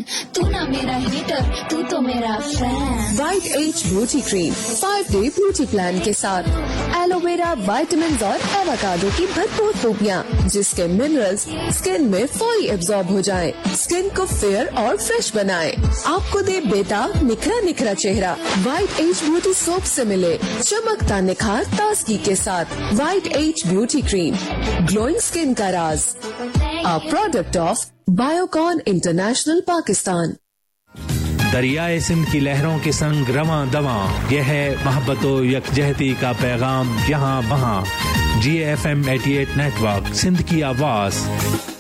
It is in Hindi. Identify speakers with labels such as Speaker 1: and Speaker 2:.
Speaker 1: तू ना मेरा हीटर, तू तो मेरा fan.
Speaker 2: White as beauty cream 5 day beauty plan के साथ एलोवेरा, विटामिन और एवोकाडो की भरपूर खूबियाँ, जिसके मिनरल्स स्किन में फौरी एब्जॉर्ब हो जाए, स्किन को फेयर और फ्रेश बनाए, आपको दे बेटा निखरा निखरा चेहरा। वाइट एज ब्यूटी सोप से मिले चमकता निखार ताजगी के साथ। White as beauty cream, glowing skin का राज, a product of Biocon international Pakistan.
Speaker 3: दरियाए Sindh की लहरों के संग रवां दवां, यह है मोहब्बतो यकजहती का पैगाम यहाँ वहाँ। GFM 88 नेटवर्क, सिंध की आवाज़।